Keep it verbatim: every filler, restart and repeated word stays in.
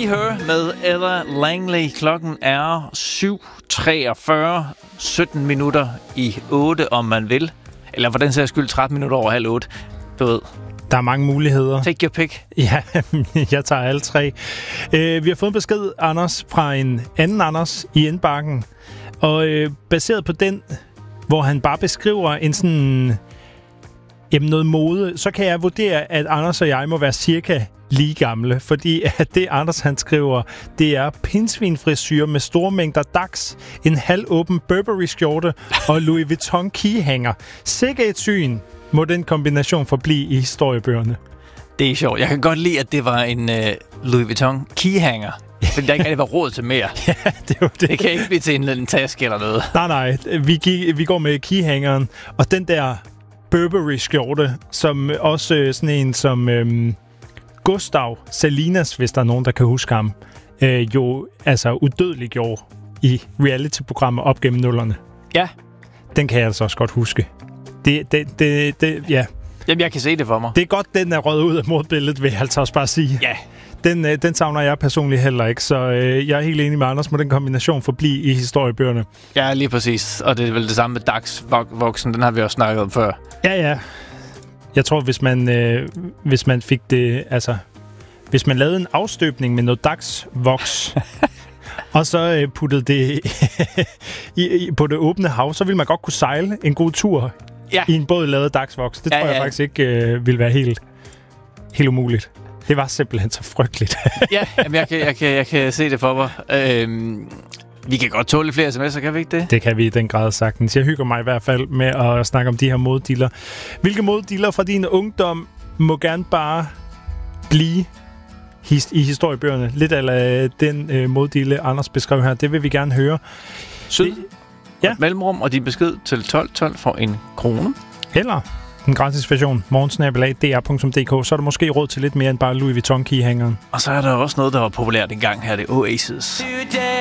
Her med Ella Langley. Klokken er syv treogfyrre, sytten minutter i otte, om man vil. Eller for den sags skyld tretten minutter over halv otte. Du ved. Der er mange muligheder. Take your pick. Ja, jeg tager alle tre. Øh, vi har fået en besked, Anders, fra en anden Anders i indbakken. Og øh, baseret på den, hvor han bare beskriver en sådan... Jamen noget mode, så kan jeg vurdere, at Anders og jeg må være cirka lige gamle. Fordi at det, Anders han skriver, det er pindsvinfrisyr med store mængder dags, en halvåben Burberry-skjorte og Louis Vuitton keyhanger. Sikke et syn må den kombination forblive i historiebøgerne. Det er sjovt. Jeg kan godt lide, at det var en uh, Louis Vuitton keyhanger. Fordi der ikke rigtig var råd til mere. Ja, det er jo det. Det kan ikke blive til en, en taske eller noget. Nej, nej. Vi, gik, vi går med keyhangeren. Og den der Burberry-skjorte, som også øh, sådan en som øhm, Gustav Salinas, hvis der er nogen, der kan huske ham, øh, jo altså udødelig gjorde i reality-programmer op gennem nullerne. Ja. Den kan jeg altså også godt huske. Det, det, det, det, ja. Jamen, jeg kan se det for mig. Det er godt, den er røget ud af modbilledet, vil jeg altså også bare sige. Ja. Den, øh, den savner jeg personligt heller ikke, så øh, jeg er helt enig med Anders, må den kombination forblive i historiebøgerne. Ja, lige præcis. Og det er vel det samme med dagsvoksen. Den har vi også snakket om før. Ja, ja. Jeg tror, hvis man, øh, hvis man fik det... Altså, hvis man lavede en afstøbning med noget dagsvoks, og så øh, puttede det i, i, på det åbne hav, så ville man godt kunne sejle en god tur ja. i en båd lavet dagsvoks. Det ja, tror jeg ja. faktisk ikke øh, ville være helt, helt umuligt. Det var simpelthen så frygteligt. ja, jamen jeg, kan, jeg, kan, jeg kan se det for mig. Øhm, vi kan godt tåle flere sms'er, kan vi ikke det? Det kan vi i den grad sagtens. Jeg hygger mig i hvert fald med at snakke om de her modedealer. Hvilke modedealer fra din ungdom må gerne bare blive his- i historiebøgerne? Lidt af den øh, modedealer, Anders beskrev her. Det vil vi gerne høre. Syd. Ja. Mellemrum og din besked til tolv tolv for en krone. Eller en gratis version, morgensnabelag punktum d r punktum d k, så er der måske råd til lidt mere end bare Louis Vuitton keyhangeren. Og så er der også noget, der var populært engang her, det er Oasis.